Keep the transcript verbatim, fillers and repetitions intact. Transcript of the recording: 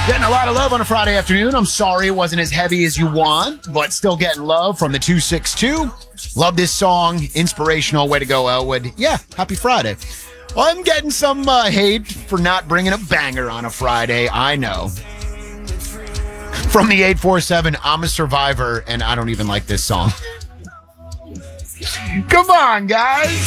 Getting a lot of love on a Friday afternoon. I'm sorry it wasn't as heavy as you want, but still getting love from the two six two. Love this song. Inspirational. Way to go, Elwood. Yeah, happy Friday. Well, I'm getting some uh, hate for not bringing a banger on a Friday. I know. From the eight four seven, I'm a survivor, and I don't even like this song. Come on, guys.